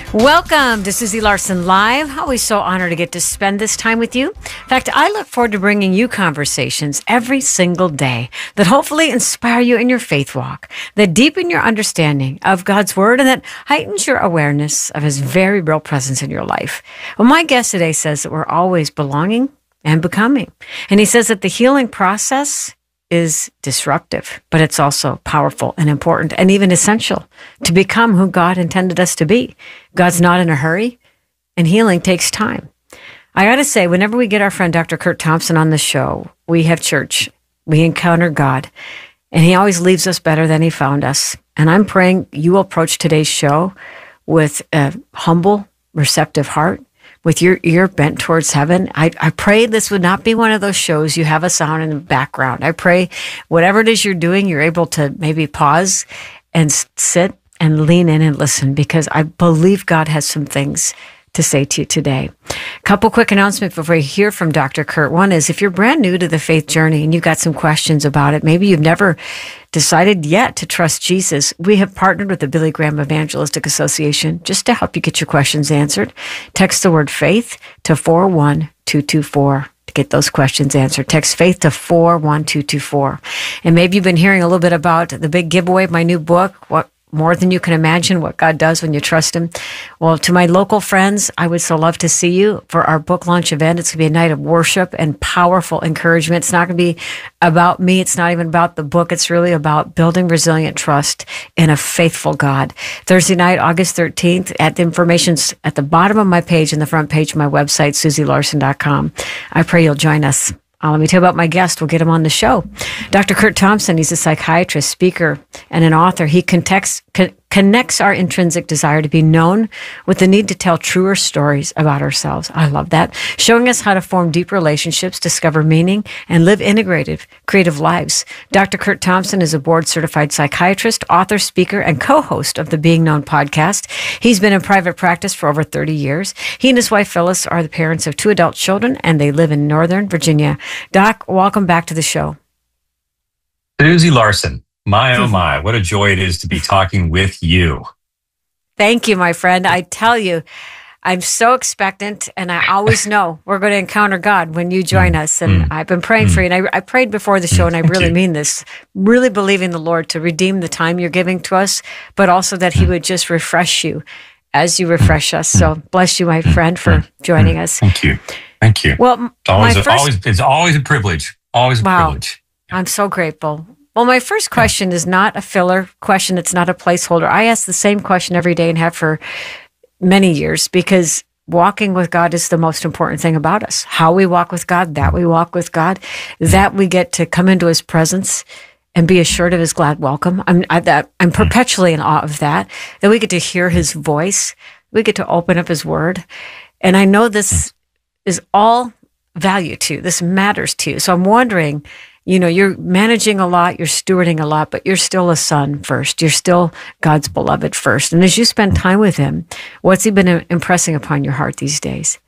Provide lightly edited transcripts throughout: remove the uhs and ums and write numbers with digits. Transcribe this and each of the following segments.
Welcome to Susie Larson Live. Always so honored to get to spend this time with you. In fact, I look forward to bringing you conversations every single day that hopefully inspire you in your faith walk, that deepen your understanding of God's Word, and that heightens your awareness of His very real presence in your life. Well, my guest today says that we're always belonging and becoming. And he says that the healing process is disruptive, but it's also powerful and important and even essential to become who God intended us to be. God's not in a hurry, and healing takes time. I got to say, whenever we get our friend Dr. Curt Thompson on the show, we have church, we encounter God, and He always leaves us better than He found us. And I'm praying you will approach today's show with a humble, receptive heart, with your ear bent towards heaven. I pray this would not be one of those shows you have a sound in the background. I pray whatever it is you're doing, you're able to maybe pause and sit and lean in and listen, because I believe God has some things to say to you today. A couple quick announcements before you hear from Dr. Curt. One is, if you're brand new to the faith journey and you've got some questions about it, maybe you've never decided yet to trust Jesus, we have partnered with the Billy Graham Evangelistic Association just to help you get your questions answered. Text the word faith to 41224 to get those questions answered. Text faith to 41224. And maybe you've been hearing a little bit about the big giveaway of my new book, What More Than You Can Imagine, What God Does When You Trust Him. Well, to my local friends, I would so love to see you for our book launch event. It's going to be a night of worship and powerful encouragement. It's not going to be about me. It's not even about the book. It's really about building resilient trust in a faithful God. Thursday night, August 13th, the information's at the bottom of my page and the front page of my website, SusieLarson.com. I pray you'll join us. Let me tell you about my guest. We'll get him on the show. Dr. Curt Thompson, he's a psychiatrist, speaker, and an author. He connects our intrinsic desire to be known with the need to tell truer stories about ourselves. I love that. Showing us how to form deep relationships, discover meaning, and live integrative, creative lives. Dr. Curt Thompson is a board-certified psychiatrist, author, speaker, and co-host of the Being Known podcast. He's been in private practice for over 30 years. He and his wife, Phyllis, are the parents of 2 adult children, and they live in Northern Virginia. Doc, welcome back to the show. Susie Larson. My, oh my, what a joy it is to be talking with you. Thank you, my friend. I tell you, I'm so expectant, and I always know we're going to encounter God when you join us. And I've been praying for you. And I prayed before the show, and I really mean this, really believing the Lord to redeem the time you're giving to us, but also that He would just refresh you as you refresh us. So bless you, my friend, for joining us. Thank you. Thank you. Well, it's always a privilege. Always a privilege. I'm so grateful. Well, my first question is not a filler question. It's not a placeholder. I ask the same question every day and have for many years, because walking with God is the most important thing about us. How we walk with God, that we walk with God, that we get to come into His presence and be assured of His glad welcome. I'm perpetually in awe of that we get to hear His voice. We get to open up His Word. And I know this is all value to you. This matters to you. So I'm wondering, you're managing a lot, you're stewarding a lot, but you're still a son first. You're still God's beloved first. And as you spend time with Him, what's He been impressing upon your heart these days?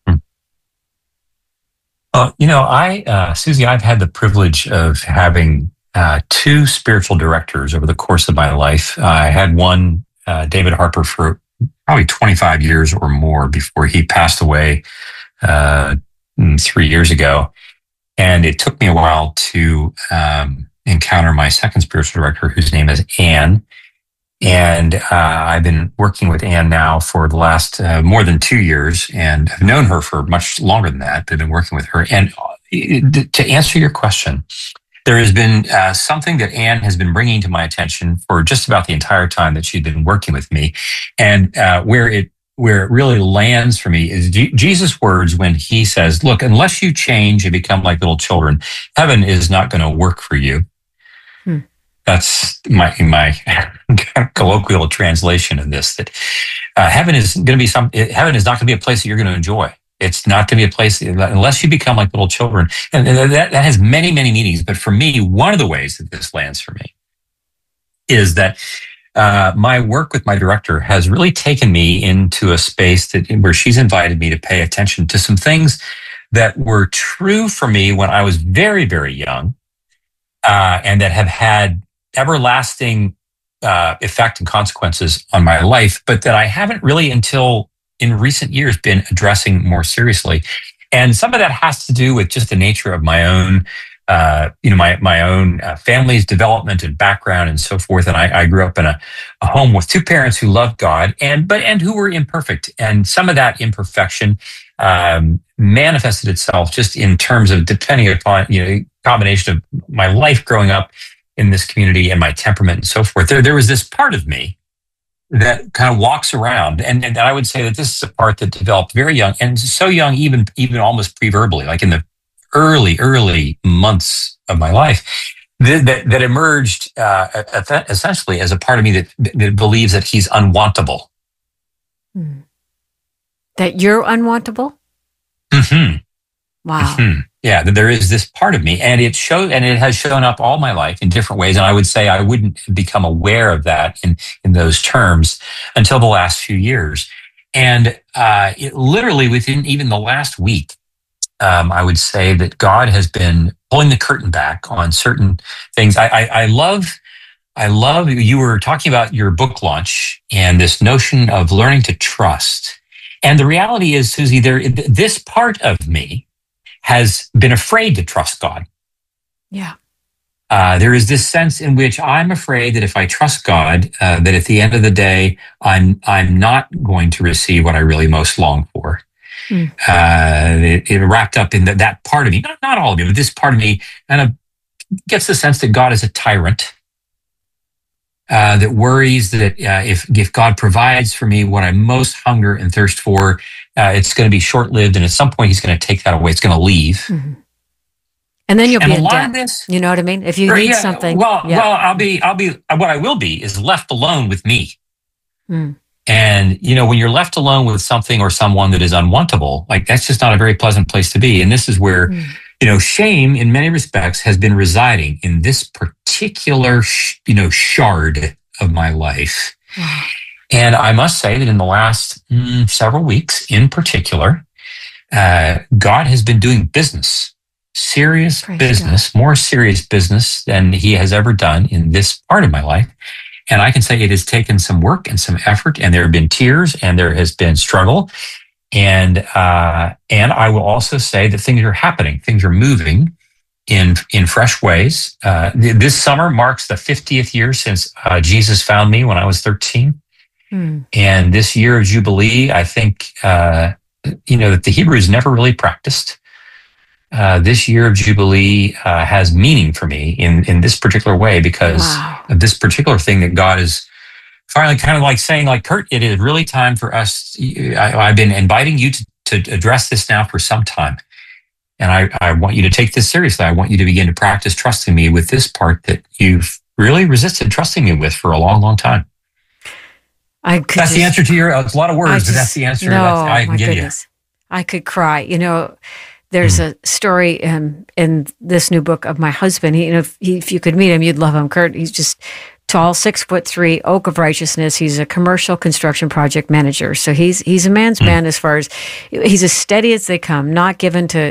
Susie, I've had the privilege of having 2 spiritual directors over the course of my life. I had one, David Harper, for probably 25 years or more before he passed away 3 years ago. And it took me a while to encounter my second spiritual director, whose name is Anne. And I've been working with Anne now for the last more than 2 years, and I've known her for much longer than that. I've been working with her. And to answer your question, there has been something that Anne has been bringing to my attention for just about the entire time that she'd been working with me. And where it really lands for me is Jesus' words when He says, look, unless you change and become like little children, heaven is not going to work for you. That's my colloquial translation of this, that heaven is not going to be a place that you're going to enjoy. It's not going to be a place unless you become like little children. And that has many, many meanings. But for me, one of the ways that this lands for me is that my work with my director has really taken me into a space where she's invited me to pay attention to some things that were true for me when I was very, very young, and that have had everlasting effect and consequences on my life, but that I haven't really until in recent years been addressing more seriously. And some of that has to do with just the nature of my own, my own family's development and background and so forth. And I grew up in a home with two parents who loved God and who were imperfect. And some of that imperfection manifested itself just in terms of depending upon, combination of my life growing up in this community and my temperament and so forth. There was this part of me that kind of walks around. And I would say that this is a part that developed very young, and so young, even almost pre-verbally, like in the early months of my life, that emerged essentially as a part of me that believes that he's unwantable. That you're unwantable? Mm-hmm. Wow. Mm-hmm. Yeah, that there is this part of me, and it has shown up all my life in different ways. And I would say I wouldn't become aware of that in those terms until the last few years. And it literally within even the last week, I would say that God has been pulling the curtain back on certain things. I love you were talking about your book launch and this notion of learning to trust. And the reality is, Susie, this part of me has been afraid to trust God. Yeah. There is this sense in which I'm afraid that if I trust God, that at the end of the day, I'm not going to receive what I really most long for. It wrapped up in that part of me, not all of me, but this part of me kind of gets the sense that God is a tyrant, that worries that if God provides for me what I most hunger and thirst for, it's going to be short-lived, and at some point he's going to take that away. It's going to leave. Mm-hmm. And then you'll be in debt. You know what I mean? If you need something. Well, I'll be, what I will be is left alone with me. Mm. And, when you're left alone with something or someone that is unwantable, like that's just not a very pleasant place to be. And this is where, shame in many respects has been residing in this particular, shard of my life. Wow. And I must say that in the last several weeks in particular, God has been doing business, serious business, more serious business than he has ever done in this part of my life. And I can say it has taken some work and some effort, and there have been tears and there has been struggle. And I will also say that things are happening. Things are moving in fresh ways. This summer marks the 50th year since Jesus found me when I was 13. And this year of Jubilee, I think, that the Hebrews never really practiced. This year of Jubilee has meaning for me in this particular way because of this particular thing that God is finally kind of like saying, like, Kurt, it is really time for us. I've been inviting you to address this now for some time. And I want you to take this seriously. I want you to begin to practice trusting me with this part that you've really resisted trusting me with for a long, long time. That's the answer to your, it's a lot of words, but that's the answer I can give you. I could cry. There's a story in this new book of my husband. If you could meet him, you'd love him. Kurt, he's just tall, 6'3", oak of righteousness. He's a commercial construction project manager. So he's a man's man as far as he's as steady as they come, not given to,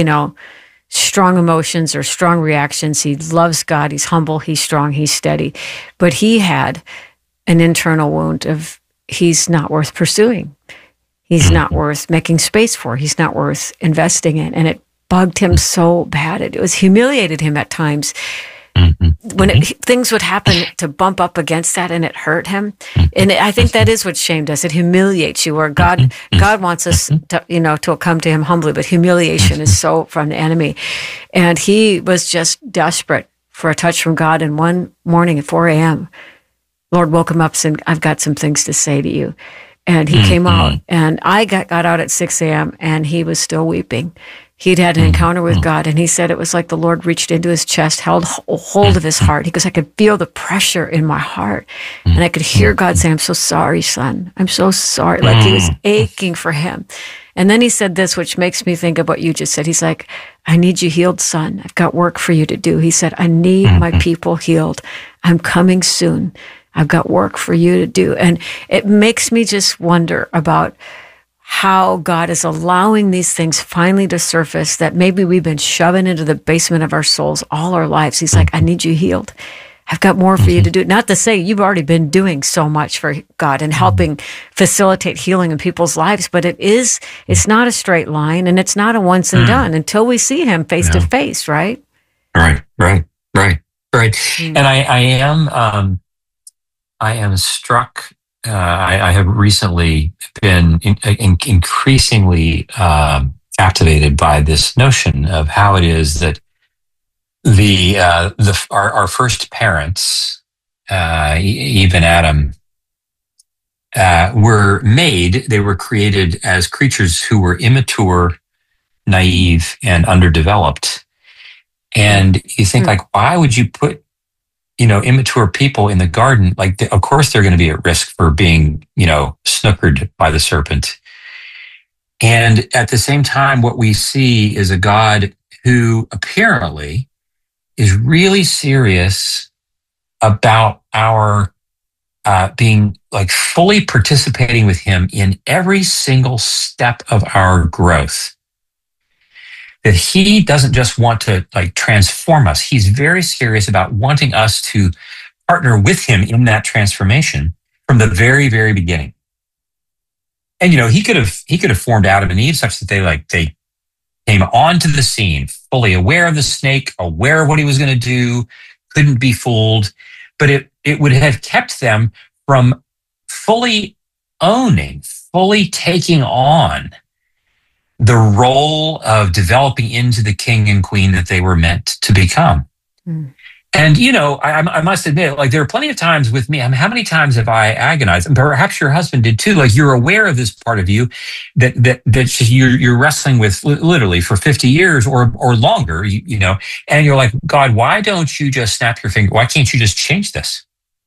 strong emotions or strong reactions. He loves God. He's humble. He's strong. He's steady. But he had an internal wound of he's not worth pursuing. He's not worth making space for. He's not worth investing in. And it bugged him so bad. It was humiliated him at times. When things would happen to bump up against that, and it hurt him. And I think that is what shame does. It humiliates you, where God wants us to come to him humbly, but humiliation is so from the enemy. And he was just desperate for a touch from God. And one morning at 4 a.m., Lord woke him up saying, I've got some things to say to you. And he came out, and I got out at 6 a.m., and he was still weeping. He'd had an encounter with God, and he said it was like the Lord reached into his chest, held hold of his heart. He goes, I could feel the pressure in my heart, and I could hear God say, I'm so sorry, son. I'm so sorry. Like he was aching for him. And then he said this, which makes me think of what you just said. He's like, I need you healed, son. I've got work for you to do. He said, I need my people healed. I'm coming soon. I've got work for you to do. And it makes me just wonder about how God is allowing these things finally to surface that maybe we've been shoving into the basement of our souls all our lives. He's like, I need you healed. I've got more for you to do. Not to say you've already been doing so much for God and helping facilitate healing in people's lives, but it's not a straight line, and it's not a once and done until we see him face to face, right? Right. And I am struck. I have recently been increasingly captivated by this notion of how it is that our first parents, Eve and Adam, were made. They were created as creatures who were immature, naive, and underdeveloped. And you think, like, why would you put, immature people in the garden? Like, of course, they're going to be at risk for being, snookered by the serpent. And at the same time, what we see is a God who apparently is really serious about our being like fully participating with him in every single step of our growth. That he doesn't just want to like transform us. He's very serious about wanting us to partner with him in that transformation from the very, very beginning. And, he could have formed Adam and Eve such that they came onto the scene, fully aware of the snake, aware of what he was going to do, couldn't be fooled. But it would have kept them from fully owning, fully taking on the role of developing into the king and queen that they were meant to become. And, I must admit, like, there are plenty of times with me, how many times have I agonized, and perhaps your husband did too, like, you're aware of this part of you that you're wrestling with literally for 50 years or longer, and you're like, God, why don't you just snap your finger? Why can't you just change this?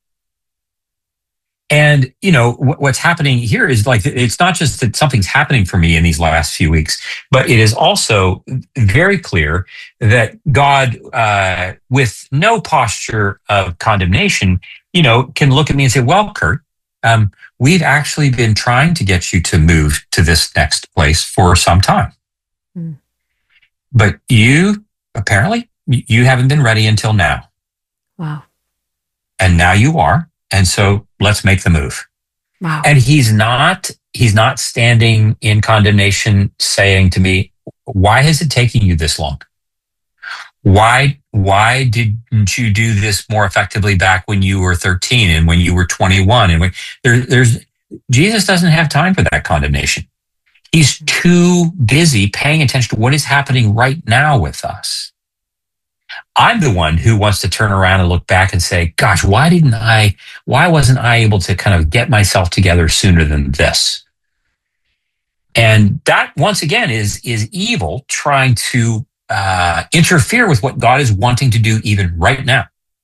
And, what's happening here is like, it's not just that something's happening for me in these last few weeks, but it is also very clear that God, with no posture of condemnation, can look at me and say, well, Kurt, we've actually been trying to get you to move to this next place for some time. But apparently, you haven't been ready until now. Wow. And now you are. And so let's make the move. Wow. And he's not standing in condemnation saying to me, why is it taking you this long? Why didn't you do this more effectively back when you were 13 and when you were 21? And Jesus doesn't have time for that condemnation. He's too busy paying attention to what is happening right now with us. I'm the one who wants to turn around and look back and say, gosh, why wasn't I able to kind of get myself together sooner than this? And that, once again, is evil trying to interfere with what God is wanting to do even right now.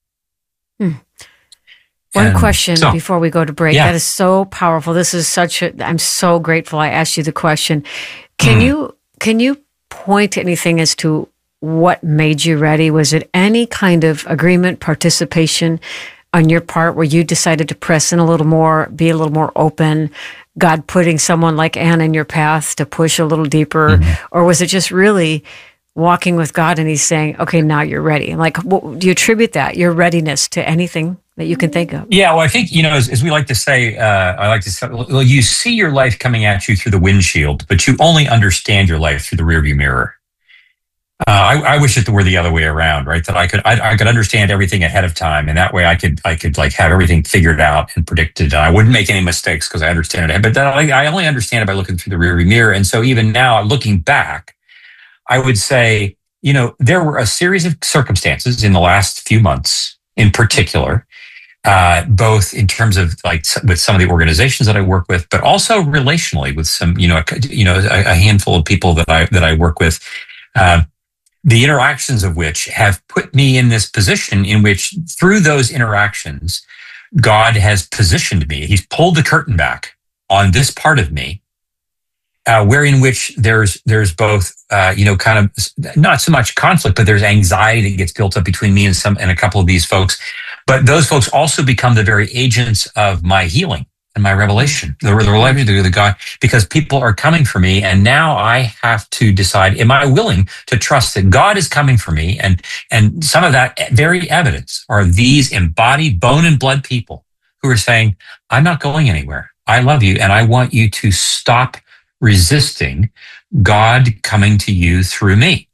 One question before we go to break. Yeah. That is so powerful. This is I'm so grateful I asked you the question. Can you point to anything as to what made you ready? Was it any kind of agreement, participation on your part where you decided to press in a little more, be a little more open, God putting someone like Anna in your path to push a little deeper? Or was it just really walking with God and he's saying, okay, now you're ready? Like, do you attribute that, your readiness, to anything that you can think of? Yeah, well, I think, as we like to say, well, you see your life coming at you through the windshield, but you only understand your life through the rearview mirror. I wish it were the other way around, right? That I could understand everything ahead of time, and that way I could like have everything figured out and predicted. And I wouldn't make any mistakes because I understand it. But then I only understand it by looking through the rearview mirror. And so even now, looking back, I would say, there were a series of circumstances in the last few months, in particular, both in terms of with some of the organizations that I work with, but also relationally with some, a handful of people that I work with. The interactions of which have put me in this position in which, through those interactions, God has positioned me. He's pulled the curtain back on this part of me, wherein which there's both, kind of not so much conflict, but there's anxiety that gets built up between me and a couple of these folks. But those folks also become the very agents of my healing. and my revelation, the revelation of the God, because people are coming for me. And now I have to decide, am I willing to trust that God is coming for me? And some of that very evidence are these embodied bone and blood people who are saying, I'm not going anywhere. I love you. And I want you to stop resisting God coming to you through me.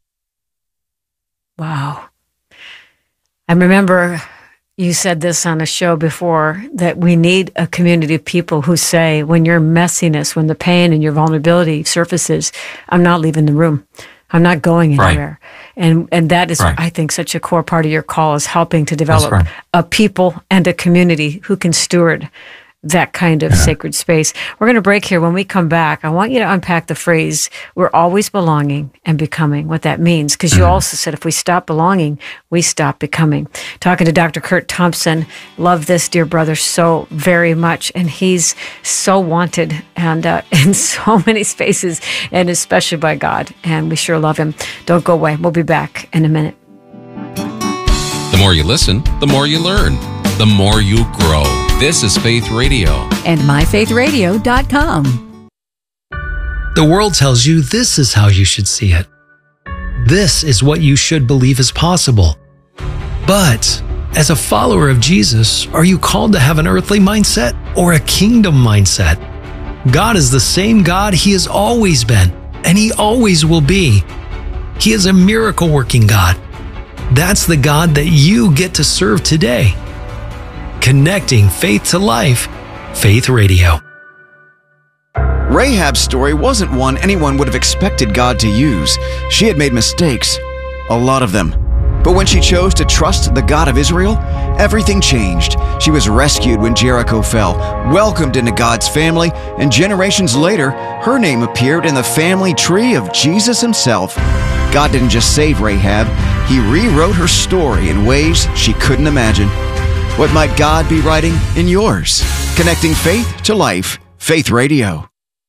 Wow. I remember you said this on a show before, that we need a community of people who say, when your messiness, when the pain and your vulnerability surfaces, I'm not leaving the room. I'm not going anywhere. Right. And that is, right. I think, such a core part of your call, is helping to develop a people and a community who can steward that kind of sacred space. We're going to break here. When we come back, I want you to unpack the phrase, we're always belonging and becoming, what that means. Because you also said, if we stop belonging, we stop becoming. Talking to Dr. Kurt Thompson. Love this dear brother so very much. And he's so wanted and in so many spaces, and especially by God. And we sure love him. Don't go away. We'll be back in a minute. The more you listen, the more you learn, the more you grow. This is Faith Radio. And myfaithradio.com. The world tells you this is how you should see it. This is what you should believe is possible. But as a follower of Jesus, are you called to have an earthly mindset or a kingdom mindset? God is the same God He has always been, and He always will be. He is a miracle-working God. That's the God that you get to serve today. Connecting faith to life, Faith Radio. Rahab's story wasn't one anyone would have expected God to use. She had made mistakes, a lot of them. But when she chose to trust the God of Israel, everything changed. She was rescued when Jericho fell, welcomed into God's family, and generations later, her name appeared in the family tree of Jesus Himself. God didn't just save Rahab, He rewrote her story in ways she couldn't imagine. What might God be writing in yours? Connecting faith to life, Faith Radio.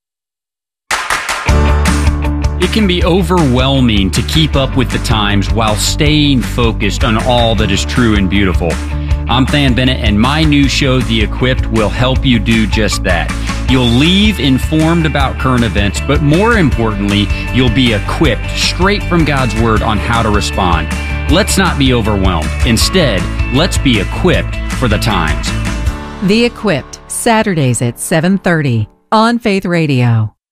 It can be overwhelming to keep up with the times while staying focused on all that is true and beautiful. I'm Than Bennett, and my new show, The Equipped, will help you do just that. You'll leave informed about current events, but more importantly, you'll be equipped straight from God's Word on how to respond. Let's not be overwhelmed. Instead, let's be equipped for the times. The Equipped, Saturdays at 7:30 on Faith Radio.